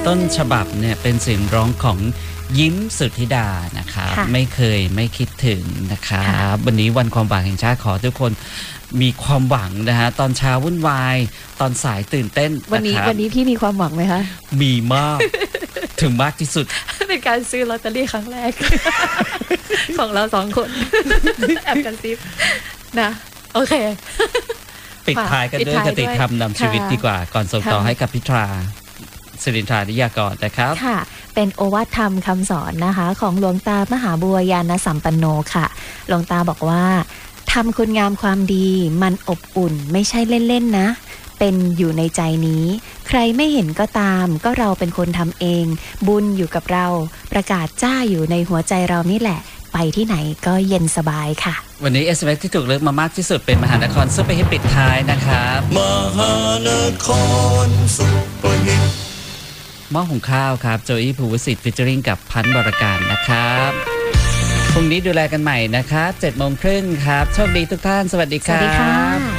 ต้นฉบับเนี่ยเป็นเสียงร้องของยิ้มสุทธิดานะครับไม่เคยไม่คิดถึงนะครับวันนี้วันความหวังแห่งชาติขอทุกคนมีความหวังนะฮะตอนเช้าวุ่นวายตอนสายตื่นเต้นวันนี้พี่มีความหวังไหมคะมีมาก ถึงมากที่สุดเป็นการซื้อลอตเตอรี่ครั้งแรก ของเรา2 คนแอบกันซิบนะโอเคปิดท้ายกันด้วยคติธรรมนำชีวิตดีกว่าก่อนส่งต่อให้กับพิธราสิรินทรานิยากรนะครับค่ะเป็นโอวาทธรรมคำสอนนะคะของหลวงตามหาบัวยานสัมปันโนค่ะหลวงตาบอกว่าทำคุณงามความดีมันอบอุ่นไม่ใช่เล่นๆนะเป็นอยู่ในใจนี้ใครไม่เห็นก็ตามก็เราเป็นคนทำเองบุญอยู่กับเราประกาศจ้าอยู่ในหัวใจเรานี่แหละไปที่ไหนก็เย็นสบายค่ะวันนี้ SMS ที่ถูกเลือกมามากที่สุดเป็นมหานครซุปเปอร์ฮิตปิดท้ายนะครับมหานครซุปเปอร์ฮิตหม้อหุงข้าวครับโจอี้ภูวสิทธิ์ฟิชเจอริงกับพันธ์บรการนะครับพรุ่งนี้ดูแลกันใหม่นะครับ 7:30 น.ครับโชคดีทุกท่านสวัสดีครับ